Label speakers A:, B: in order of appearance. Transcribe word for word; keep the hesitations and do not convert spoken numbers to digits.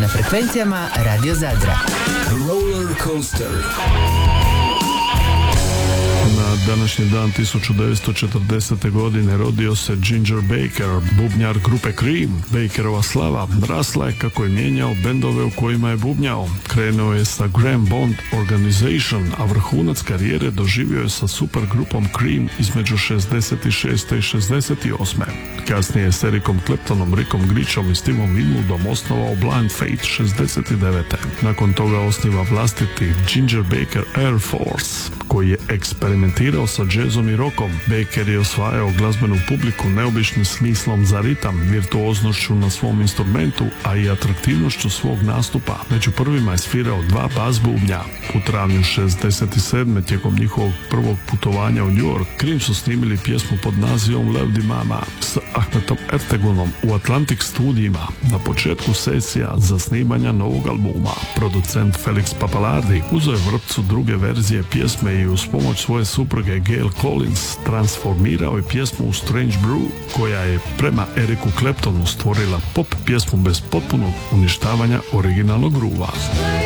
A: na frekvencijama Radio Zadra.
B: Roller Coaster.
C: Na današnji dan tisuću devetsto četrdesete. godine rodio se Ginger Baker, bubnjar grupe Cream. Bakerova slava rasla je kako je mijenjao bendove u kojima je bubnjao. Krenuo je sa Graham Bond Organization, a vrhunac karijere doživio je sa supergrupom Cream između šezdeset šeste i šezdeset osme. Kasnije je s Ericom Claptonom, Rickom Grichom i Stevom Winwoodom osnovao Blind Faith šezdeset devete. Nakon toga osniva vlastiti Ginger Baker Air Force, koji je eksperimentirao sa džezom i rokom. Baker je osvajao glazbenu publiku neobičnim smislom za ritam, virtuoznošću na svom instrumentu, a i atraktivnošću svog nastupa. Među prvima je svirao dva bas bubnja. U travnju šezdeset sedme. tijekom njihovog prvog putovanja u New York, Cream su snimili pjesmu pod nazivom Levdi Mama s Ahmetom Ertegunom u Atlantic studijima na početku sesija za snimanja novog albuma. Producent Felix Pappalardi uzeo je vrpcu druge verzije pjesme i uz pomoć svoje supruge Gail Collins transformirao je pjesmu u Strange Brew, koja je prema Ericu Claptonu stvorila pop pjesmu bez potpunog uništavanja originalnog gruva.